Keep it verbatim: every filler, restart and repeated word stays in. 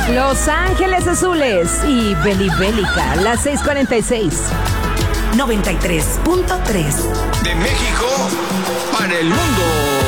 Los Ángeles Azules y Beli Bélica, las seis cuarenta y seis. noventa y tres punto tres. De México para el mundo.